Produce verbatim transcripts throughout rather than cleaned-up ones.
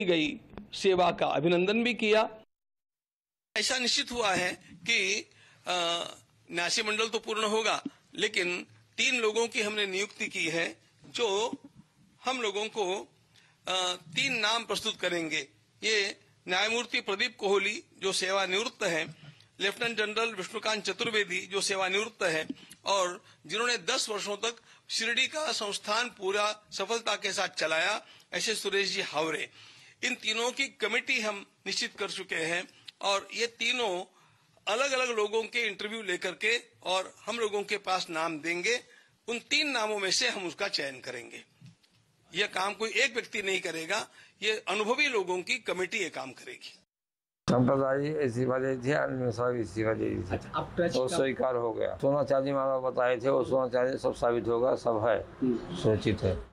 गई सेवा का अभिनंदन भी किया। ऐसा निश्चित हुआ है कि न्यासी मंडल तो पूर्ण होगा, लेकिन तीन लोगों की हमने नियुक्ति की है जो हम लोगों को आ, तीन नाम प्रस्तुत करेंगे। ये न्यायमूर्ति प्रदीप कोहली जो सेवानिवृत्त है, लेफ्टिनेंट जनरल विष्णुकांत चतुर्वेदी जो सेवानिवृत्त है और जिन्होंने दस वर्षों तक शिरडी का संस्थान पूरा सफलता के साथ चलाया, ऐसे सुरेश जी हावरे। इन तीनों की कमेटी हम निश्चित कर चुके हैं और ये तीनों अलग अलग लोगों के इंटरव्यू लेकर के और हम लोगों के पास नाम देंगे। उन तीन नामों में से हम उसका चयन करेंगे। यह काम कोई एक व्यक्ति नहीं करेगा, ये अनुभवी लोगों की कमेटी ये काम करेगी। संप्रदाय ऐसी वाले थे, अन्य सब इसी वाले थे, तो स्वीकार हो गया। सोना चांदी मामा बताए थे, वो सोना चांदी सब साबित होगा, सब है, सूचित है।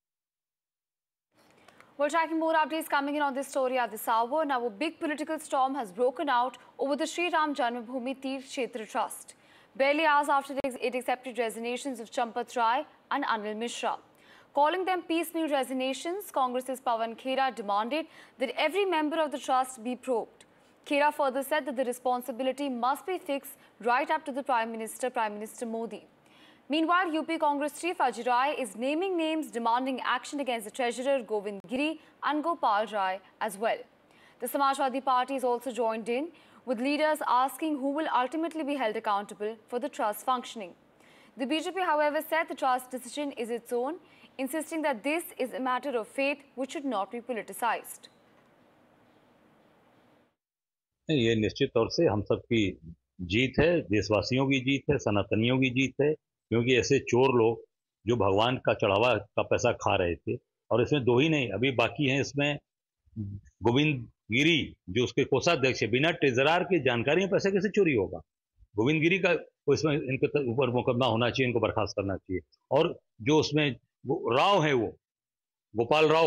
We're tracking more updates coming in on this story at this hour. Now, a big political storm has broken out over the Sri Ram Janmabhoomi Tirth Kshetra Trust, barely hours after it accepted resignations of Champat Rai and Anil Mishra. Calling them piecemeal resignations, Congress's Pawan Khera demanded that every member of the trust be probed. Khera further said that the responsibility must be fixed right up to the Prime Minister, Prime Minister Modi. Meanwhile, U P Congress Chief Ajay Rai is naming names demanding action against the Treasurer Govind Giri and Gopal Rai as well. The Samajwadi Party is also joined in, with leaders asking who will ultimately be held accountable for the trust functioning. The B J P, however, said the trust decision is its own, insisting that this is a matter of faith which should not be politicized. ये निश्चित तौर से हम सब की जीत है, देशवासियों की जीत है, सनातनियों की जीत है, क्योंकि ऐसे चोर लोग जो भगवान का चढ़ावा का पैसा खा रहे थे, और इसमें दो ही नहीं, अभी बाकी हैं इसमें गोविंद गिरी जो उसके कोषाध्यक्ष है, बिना ट्रेजरार की जानकारी में पैसा कैसे चोरी होगा। गोविंद गिरी का इसमें इनके ऊपर मुकदमा होना चाहिए, इनको बर्खास्त करना चाहिए। और जो उसमें राव है, वो गोपाल राव,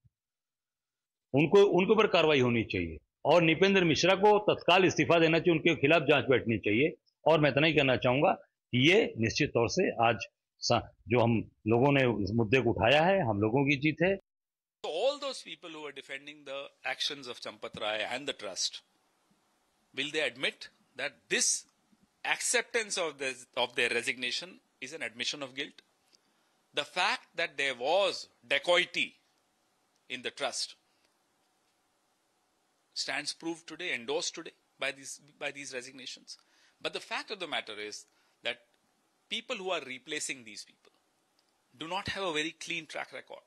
उनको उनके ऊपर कार्रवाई होनी चाहिए और निपेंद्र मिश्रा को तत्काल इस्तीफा देना चाहिए, उनके खिलाफ जांच बैठनी चाहिए। और मैं इतना ही कहना चाहूंगा कि ये निश्चित तौर से आज जो हम लोगों ने इस मुद्दे को उठाया है, हम लोगों की जीत है। So all those people who are defending the actions of Champat Rai and the trust, will they admit that this acceptance of this, of their resignation is an admission of guilt? The fact that there was dacoity in the trust stands proved today, endorsed today by these by these resignations. But the fact of the matter is that people who are replacing these people do not have a very clean track record.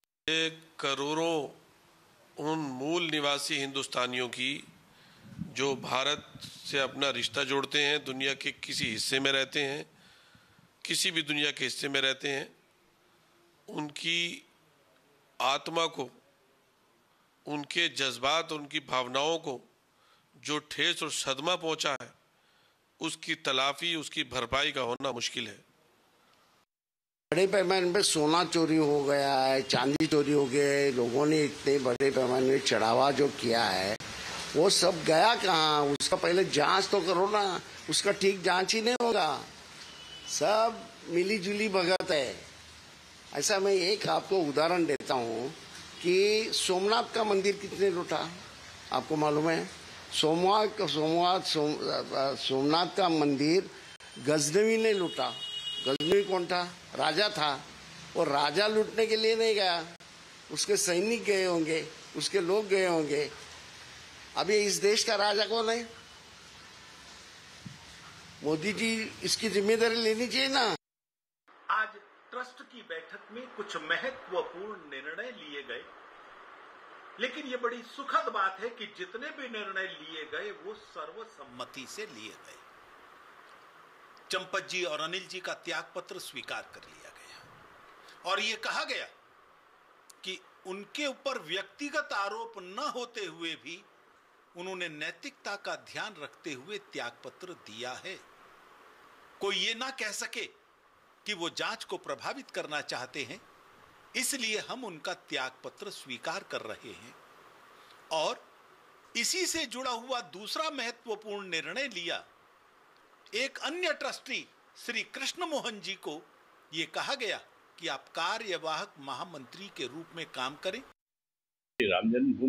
करोड़ों उन मूल निवासी हिंदुस्तानियों की जो भारत से अपना रिश्ता जोड़ते हैं, दुनिया के किसी हिस्से में रहते हैं, किसी भी दुनिया के हिस्से में रहते हैं, उनकी आत्मा को, उनके जज्बात, उनकी भावनाओं को जो ठेस और सदमा पहुंचा है, उसकी तलाफी, उसकी भरपाई का होना मुश्किल है। बड़े पैमाने पे सोना चोरी हो गया है, चांदी चोरी हो गए, लोगों ने इतने बड़े पैमाने में चढ़ावा जो किया है, वो सब गया कहाँ? उसका पहले जांच तो करो ना। उसका ठीक जांच ही नहीं होगा, सब मिली जुली भगत है। ऐसा मैं एक आपको उदाहरण देता हूँ कि सोमनाथ का मंदिर कितने लूटा, आपको मालूम है? सोमवार सोमवार सोम, सोमनाथ का मंदिर गजनवी ने लूटा। गजनवी कौन था? राजा था। और राजा लूटने के लिए नहीं गया, उसके सैनिक गए होंगे, उसके लोग गए होंगे। अभी इस देश का राजा कौन है? मोदी जी इसकी जिम्मेदारी लेनी चाहिए ना। आज ट्रस्ट की बैठक में कुछ महत्वपूर्ण निर्णय लिए गए, लेकिन ये बड़ी सुखद बात है कि जितने भी निर्णय लिए गए वो सर्वसम्मति से लिए गए। चंपत जी और अनिल जी का त्यागपत्र स्वीकार कर लिया गया और ये कहा गया कि उनके ऊपर व्यक्तिगत आरोप न होते हुए भी उन्होंने नैतिकता का ध्यान रखते हुए त्यागपत्र दिया है। कोई ये ना कह सके कि वो जांच को प्रभावित करना चाहते हैं, इसलिए हम उनका त्यागपत्र स्वीकार कर रहे हैं। और इसी से जुड़ा हुआ दूसरा महत्वपूर्ण निर्णय लिया, एक अन्य ट्रस्टी श्री कृष्ण मोहन जी को यह कहा गया कि आप कार्यवाहक महामंत्री के रूप में काम करें। राम जन्मभूमि